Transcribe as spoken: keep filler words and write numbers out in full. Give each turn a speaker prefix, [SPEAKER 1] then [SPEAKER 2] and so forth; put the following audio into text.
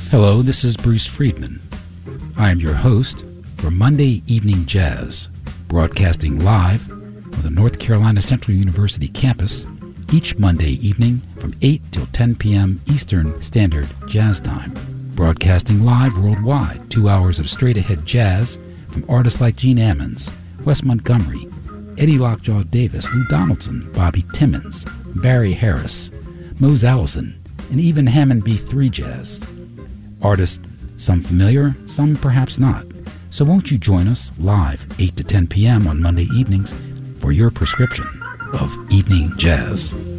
[SPEAKER 1] Hello, this is Bruce Friedman. I am your host for Monday Evening Jazz, broadcasting live on the North Carolina Central University campus each Monday evening from eight till ten p.m. Eastern Standard Jazz Time. Broadcasting live worldwide, two hours of straight-ahead jazz from artists like Gene Ammons, Wes Montgomery, Eddie Lockjaw Davis, Lou Donaldson, Bobby Timmons, Barry Harris, Mose Allison, and even Hammond B three Jazz. Artists, some familiar, some perhaps not. So won't you join us live eight to ten p.m. on Monday evenings for your prescription of evening jazz.